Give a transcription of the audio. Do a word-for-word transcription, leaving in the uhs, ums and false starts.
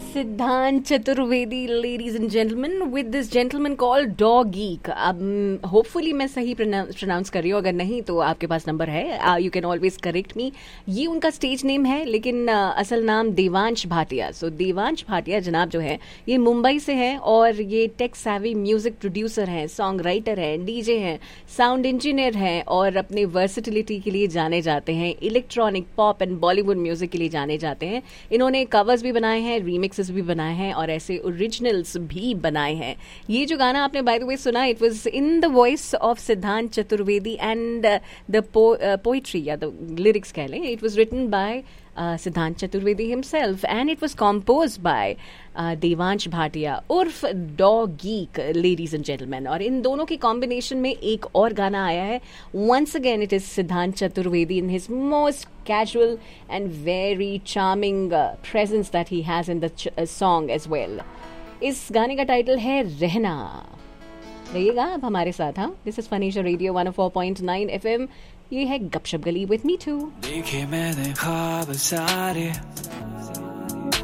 Siddhant Chaturvedi, ladies and gentlemen, with this gentleman called Dog Geek. अब hopefully मैं सही pronounce कर रही हूँ, अगर नहीं तो आपके पास नंबर है, यू कैन ऑलवेज करेक्ट मी. ये उनका स्टेज नेम है, लेकिन uh, असल नाम देवांश भाटिया. सो so, देवांश भाटिया जनाब जो है ये मुंबई से हैं और ये टेक सैवी म्यूजिक प्रोड्यूसर हैं, सॉन्ग राइटर हैं, डीजे हैं, साउंड इंजीनियर हैं और अपने वर्सिटिलिटी के लिए जाने जाते हैं. Electronic, pop and Bollywood music के लिए जाने जाते हैं. इन्होंने कवर्स भी बनाए हैं, रीमिक्सेस भी बनाए हैं और ऐसे ओरिजिनल्स भी बनाए हैं. ये जो गाना आपने बाय द वे सुना, it was in the voice of सिद्धांत चतुर्वेदी एंड द पोइट्री या द लिरिक्स कह लें, इट वाज रिटन बाय सिद्धांत Chaturvedi himself and it was composed bye Devansh Bhatia उर्फ dog geek, ladies and gentleman. और इन दोनों की कॉम्बिनेशन में एक और गाना आया है. वंस अगेन इट इज सिद्धांत Chaturvedi in his most casual and very charming uh, presence that he has in the ch- uh, song as well. इस गाने का टाइटल है रहना. रहिएगा अब हमारे साथ. हाँ, this is फनीशा radio one O four point nine F M. ये है गपशप गली विद मी टू. देखे मैंने ख्वाब सारे